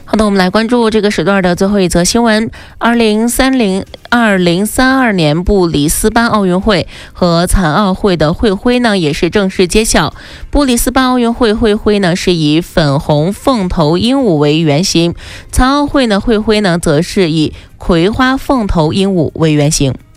好的，我们来关注这个时段的最后一则新闻。2032年布里斯班奥运会和残奥会的会徽呢，也是正式揭晓。布里斯班奥运会会徽呢是以粉红凤头鹦鹉为原型，残奥会呢会徽呢则是以葵花凤头鹦鹉为原型。